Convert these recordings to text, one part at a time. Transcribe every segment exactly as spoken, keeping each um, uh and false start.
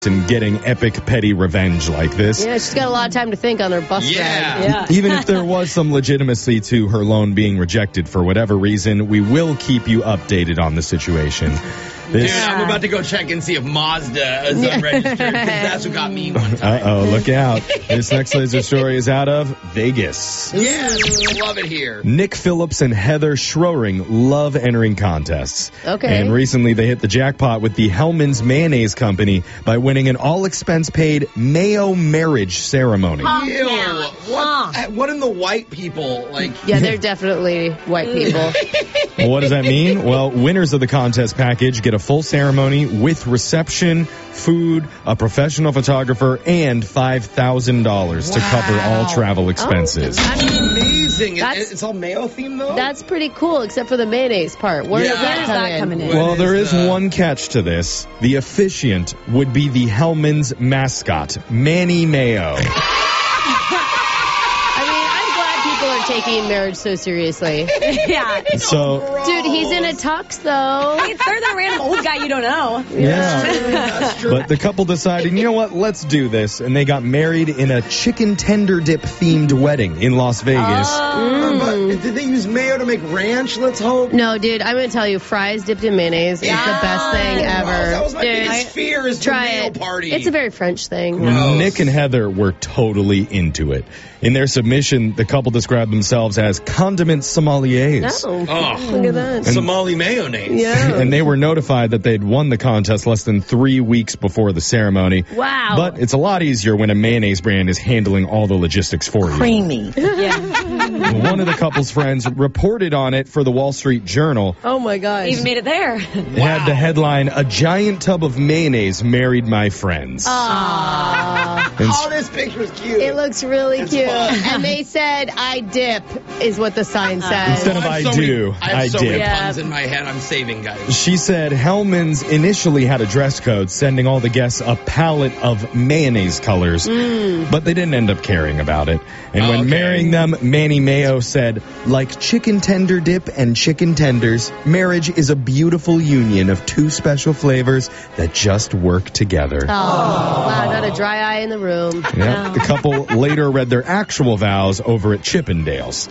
and getting epic petty revenge like this. Yeah, she's got a lot of time to think on her bus Yeah. ride. Yeah. Even if there was some legitimacy to her loan being rejected for whatever reason, we will keep you updated on the situation. Dude, This, I'm about to go check and see if Mazda is unregistered, because that's what got me one time. uh-oh, look out. This next laser story is out of Vegas. Yes, love it here. Nick Phillips and Heather Schroering love entering contests. Okay. And recently they hit the jackpot with the Hellman's Mayonnaise Company by winning an all-expense-paid mayo marriage ceremony. Ew. What, what in the white people, like... Yeah, they're definitely white people. Well, what does that mean? Well, winners of the contest package get a full ceremony with reception, food, a professional photographer, and five thousand dollars to cover all travel expenses. Oh, I mean, Amazing. It, That's- it's all mayo themed, though? that's pretty cool, except for the mayonnaise part. Where Yeah. does that Where come does that in? come in? What Well, there is is the- one catch to this. The officiant would be the Hellman's mascot, Manny Mayo. I mean, I'm glad people are taking marriage so seriously. Yeah. So, Dude, he's in a tux, though. It's better than a random old guy you don't know. yeah. That's true. But the couple decided, you know what, let's do this. And they got married in a chicken tender dip themed wedding in Las Vegas. Uh, but did they use mayo to make ranch? Let's hope. No, dude, I'm going to tell you, fries dipped in mayonnaise is the best thing ever. Oh, that was my dude, biggest fear is try the mayo it. party. It's a very French thing. Gross. Nick and Heather were totally into it. In their submission, the couple described themselves as condiment sommeliers. Oh, Oh. look at that. Somali mayonnaise. Yeah. And they were notified that they'd won the contest less than three weeks before the ceremony. Wow. But it's a lot easier when a mayonnaise brand is handling all the logistics for you. Creamy. Yeah. One of the couple's friends reported on it for the Wall Street Journal. Oh, my gosh. Even made it there. It had the headline, "A giant tub of mayonnaise married my friends." Aww. And Oh, this picture's cute. It looks really It's cute. fun. And they said, I dip, is what the sign says. Instead of I have I so many- do, I have I so dip. many Yeah. puns in my head. I'm saving, guys. She said Hellman's initially had a dress code, sending all the guests a palette of mayonnaise colors, but they didn't end up caring about it. And when Okay. marrying them, Manny Mayo said, "Like chicken tender dip and chicken tenders, marriage is a beautiful union of two special flavors that just work together." Oh, wow, not a dry eye in the room. Yeah. The couple later read their actual vows over at Chippendales.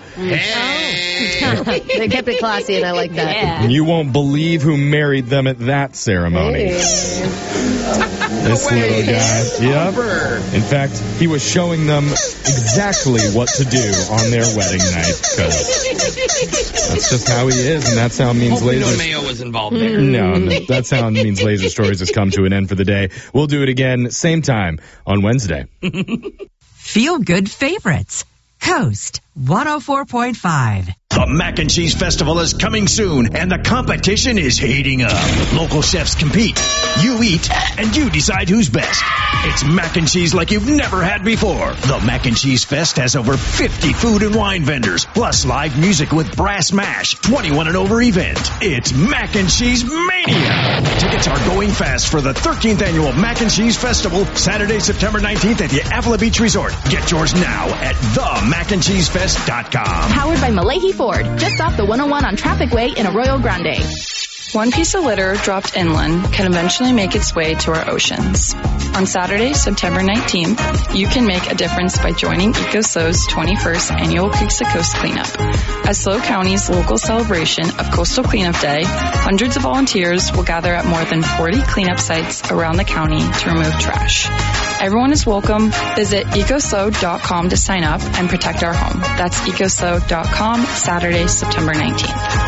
Hey. They kept it classy, and I like that. Yeah. And you won't believe who married them at that ceremony. Hey. This Way. little guy. Yep. Super. In fact, he was showing them exactly what to do on their wedding night. 'Cause that's just how he is, and that's how Means Hopefully no Laser. mayo was involved there. No, no, that's how Means Laser Stories has come to an end for the day. We'll do it again, same time on Wednesday. Feel good favorites. Coast one oh four point five. The Mac and Cheese Festival is coming soon, and the competition is heating up. Local chefs compete. You eat, and you decide who's best. It's mac and cheese like you've never had before. The Mac and Cheese Fest has over fifty food and wine vendors, plus live music with Brass Mash, twenty-one and over event. It's Mac and Cheese Mania. Tickets are going fast for the thirteenth Annual Mac and Cheese Festival, Saturday, September nineteenth at the Avila Beach Resort. Get yours now at the mac and cheese fest dot com. Powered by Malahi Ford, just off the one oh one on Traffic Way in Arroyo Grande. One piece of litter dropped inland can eventually make its way to our oceans. On Saturday, September nineteenth, you can make a difference by joining EcoSO's twenty-first annual Creeks to Coast Cleanup. As SLO County's local celebration of Coastal Cleanup Day, hundreds of volunteers will gather at more than forty cleanup sites around the county to remove trash. Everyone is welcome. Visit ecoso dot com to sign up and protect our home. That's ecoso dot com, Saturday, September nineteenth.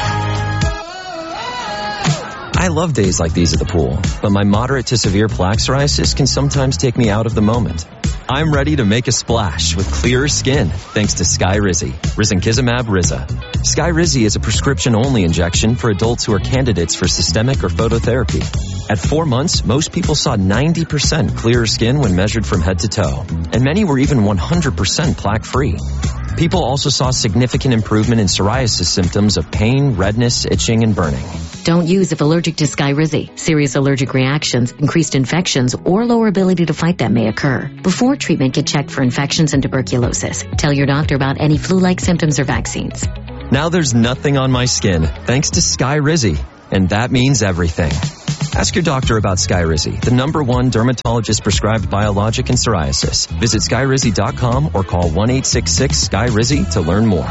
I love days like these at the pool, but my moderate to severe plaque psoriasis can sometimes take me out of the moment. I'm ready to make a splash with clearer skin thanks to Skyrizi, Risankizumab Riza. Skyrizi is a prescription-only injection for adults who are candidates for systemic or phototherapy. At four months, most people saw ninety percent clearer skin when measured from head to toe, and many were even one hundred percent plaque-free. People also saw significant improvement in psoriasis symptoms of pain, redness, itching, and burning. Don't use if allergic to Skyrizi. Serious allergic reactions, increased infections, or lower ability to fight them may occur. Before treatment, get checked for infections and tuberculosis. Tell your doctor about any flu-like symptoms or vaccines. Now there's nothing on my skin thanks to Skyrizi, and that means everything. Ask your doctor about Skyrizi, the number one dermatologist-prescribed biologic in psoriasis. Visit skyrizi dot com or call one eight six six Skyrizi to learn more.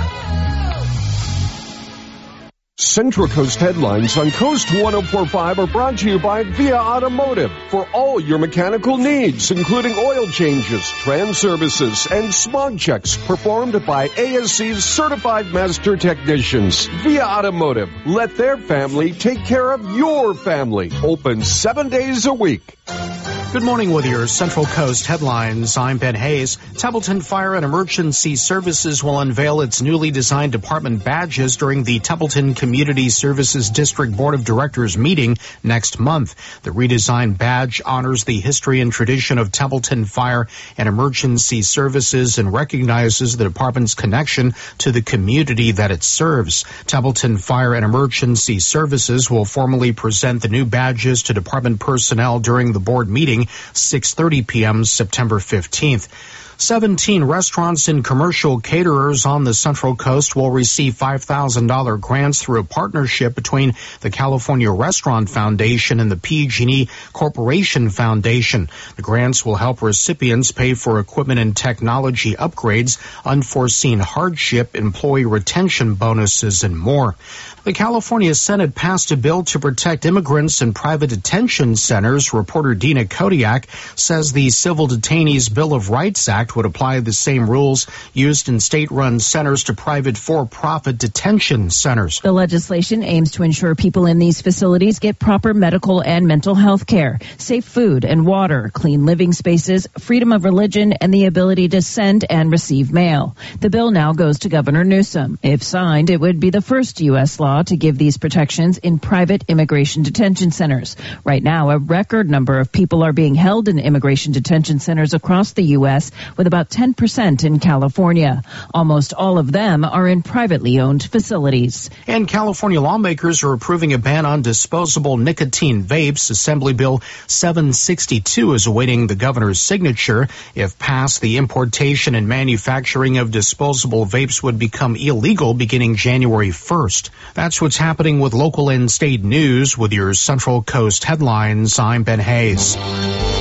Central Coast headlines on Coast one oh four point five are brought to you by Via Automotive for all your mechanical needs, including oil changes, trans services, and smog checks performed by A S C's certified master technicians. Via Automotive, let their family take care of your family. Open seven days a week. Good morning with your Central Coast headlines. I'm Ben Hayes. Templeton Fire and Emergency Services will unveil its newly designed department badges during the Templeton Community Services District Board of Directors meeting next month. The redesigned badge honors the history and tradition of Templeton Fire and Emergency Services and recognizes the department's connection to the community that it serves. Templeton Fire and Emergency Services will formally present the new badges to department personnel during the board meeting, six thirty p.m. September fifteenth. seventeen restaurants and commercial caterers on the Central Coast will receive five thousand dollars grants through a partnership between the California Restaurant Foundation and the P G and E Corporation Foundation. The grants will help recipients pay for equipment and technology upgrades, unforeseen hardship, employee retention bonuses, and more. The California Senate passed a bill to protect immigrants in private detention centers. Reporter Dina Kodiak says the Civil Detainees Bill of Rights Act would apply the same rules used in state-run centers to private for-profit detention centers. The legislation aims to ensure people in these facilities get proper medical and mental health care, safe food and water, clean living spaces, freedom of religion, and the ability to send and receive mail. The bill now goes to Governor Newsom. If signed, it would be the first U S law to give these protections in private immigration detention centers. Right now, a record number of people are being held in immigration detention centers across the U S, with about ten percent in California. Almost all of them are in privately owned facilities. And California lawmakers are approving a ban on disposable nicotine vapes. Assembly Bill seven sixty-two is awaiting the governor's signature. If passed, the importation and manufacturing of disposable vapes would become illegal beginning January first. That's what's happening with local and state news with your Central Coast headlines. I'm Ben Hayes.